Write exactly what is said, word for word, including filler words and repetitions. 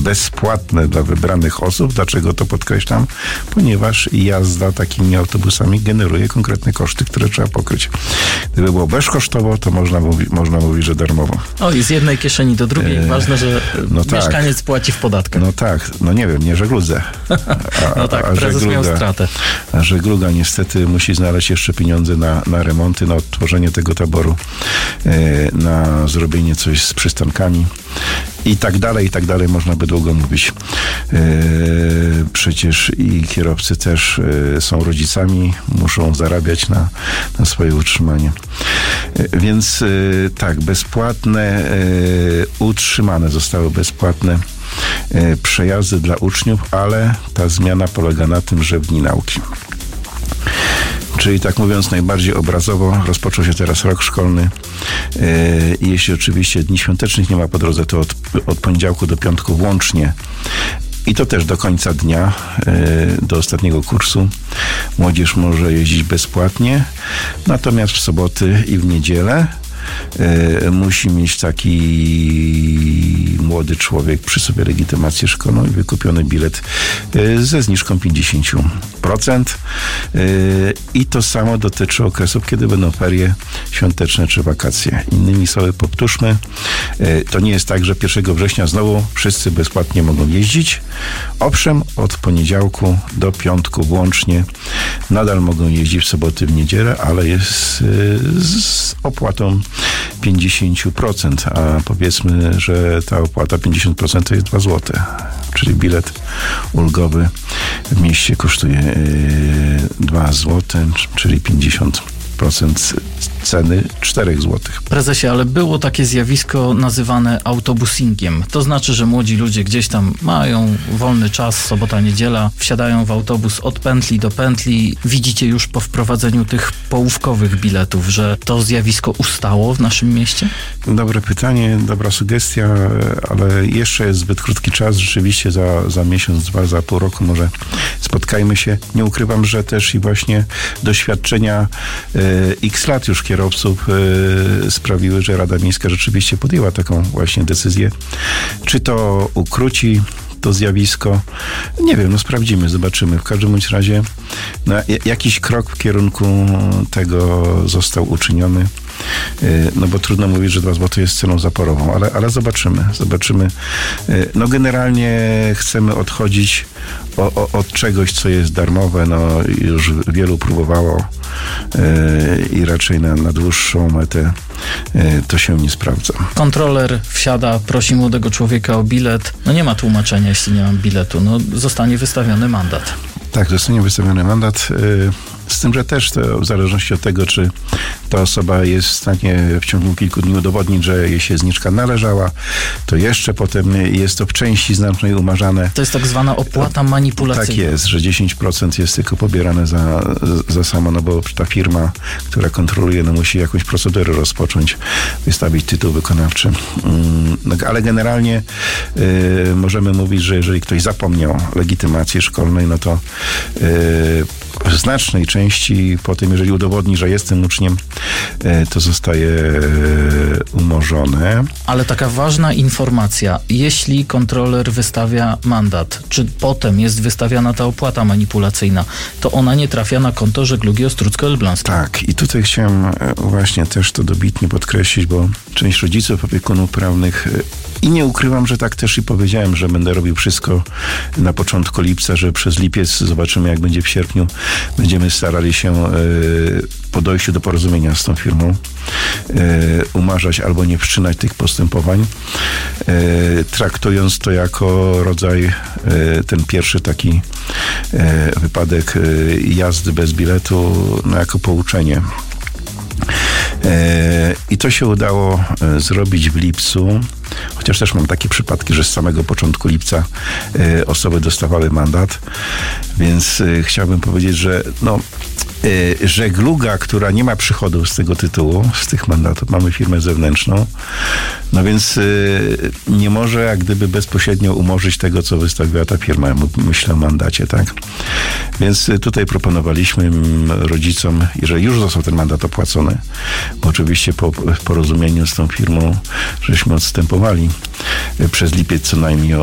bezpłatne dla wybranych osób. Dlaczego to podkreślam? Ponieważ jazda takimi autobusami generuje konkretne koszty, które trzeba pokryć. Gdyby było bezkosztowo, to można, mówi, można mówić, że darmowo. O, i z jednej kieszeni do drugiej. E, Ważne, że no mieszkaniec tak. płaci w podatkach. No tak, no nie wiem, nie żegludze. A, no tak, a prezes żegluga, miał stratę. A żegluga niestety musi znaleźć jeszcze pieniądze na, na remonty, na odtworzenie tego taboru, e, na zrobienie coś z przystankami i tak dalej, i tak dalej. Można by długo mówić. E, przecież i kierowcy też e, są rodzicami, muszą zarabiać na, na swoje utrzymanie. E, więc e, tak, bezpłatne, e, utrzymane zostały bezpłatne e, przejazdy dla uczniów, ale ta zmiana polega na tym, że w dni nauki. Czyli tak mówiąc najbardziej obrazowo, rozpoczął się teraz rok szkolny i jeśli oczywiście dni świątecznych nie ma po drodze, to od, od poniedziałku do piątku włącznie i to też do końca dnia, do ostatniego kursu, młodzież może jeździć bezpłatnie, natomiast w soboty i w niedzielę musi mieć taki młody człowiek przy sobie legitymację szkolną i wykupiony bilet ze zniżką pięćdziesiąt procent. I to samo dotyczy okresów, kiedy będą ferie świąteczne czy wakacje. Innymi słowy, powtórzmy, to nie jest tak, że pierwszego września znowu wszyscy bezpłatnie mogą jeździć. Owszem, od poniedziałku do piątku włącznie nadal mogą jeździć w soboty, w niedzielę, ale jest z opłatą pięćdziesiąt procent, a powiedzmy, że ta opłata pięćdziesiąt procent to jest dwa złote, czyli bilet ulgowy w mieście kosztuje dwa złote, czyli pięćdziesiąt procent ceny cztery złote. Prezesie, ale było takie zjawisko nazywane autobusingiem. To znaczy, że młodzi ludzie gdzieś tam mają wolny czas, sobota, niedziela, wsiadają w autobus od pętli do pętli. Widzicie już po wprowadzeniu tych połówkowych biletów, że to zjawisko ustało w naszym mieście? Dobre pytanie, dobra sugestia, ale jeszcze jest zbyt krótki czas. Rzeczywiście za, za miesiąc, dwa, za pół roku może spotkajmy się. Nie ukrywam, że też i właśnie doświadczenia y, x lat już kierowców y, sprawiły, że Rada Miejska rzeczywiście podjęła taką właśnie decyzję. Czy to ukróci to zjawisko? Nie wiem, no sprawdzimy, zobaczymy. W każdym bądź razie no, jakiś krok w kierunku tego został uczyniony. No bo trudno mówić, że dwa złote jest ceną zaporową, ale, ale zobaczymy, zobaczymy. No generalnie chcemy odchodzić o, o, od czegoś, co jest darmowe, no już wielu próbowało i raczej na, na dłuższą metę to się nie sprawdza. Kontroler wsiada, prosi młodego człowieka o bilet, no nie ma tłumaczenia, jeśli nie mam biletu, no zostanie wystawiony mandat. Tak, zostanie wystawiony mandat. Z tym, że też to w zależności od tego, czy ta osoba jest w stanie w ciągu kilku dni udowodnić, że jej się zniżka należała, to jeszcze potem jest to w części znacznej umarzane. To jest tak zwana opłata manipulacyjna. Tak jest, że dziesięć procent jest tylko pobierane za, za samo, no bo ta firma, która kontroluje, no musi jakąś procedurę rozpocząć, wystawić tytuł wykonawczy. No, ale generalnie y, możemy mówić, że jeżeli ktoś zapomniał legitymacji szkolnej, no to y, w znacznej części po tym, jeżeli udowodni, że jestem uczniem, to zostaje umorzone. Ale taka ważna informacja, jeśli kontroler wystawia mandat, czy potem jest wystawiana ta opłata manipulacyjna, to ona nie trafia na konto Żeglugi Ostródzko-Elbląskiej. Tak, i tutaj chciałem właśnie też to dobitnie podkreślić, bo część rodziców, opiekunów prawnych i nie ukrywam, że tak też i powiedziałem, że będę robił wszystko na początku lipca, że przez lipiec zobaczymy, jak będzie w sierpniu. Będziemy starali się po dojściu do porozumienia z tą firmą umarzać albo nie wszczynać tych postępowań, traktując to jako rodzaj, ten pierwszy taki wypadek jazdy bez biletu, no jako pouczenie. I to się udało zrobić w lipcu, chociaż też mam takie przypadki, że z samego początku lipca osoby dostawały mandat, więc chciałbym powiedzieć, że no, żegluga, która nie ma przychodów z tego tytułu, z tych mandatów, mamy firmę zewnętrzną, no więc nie może jak gdyby bezpośrednio umorzyć tego, co wystawiła ta firma, myślę o mandacie, tak? Więc tutaj proponowaliśmy rodzicom, jeżeli już został ten mandat opłacony, bo oczywiście po porozumieniu z tą firmą żeśmy odstępowali przez lipiec co najmniej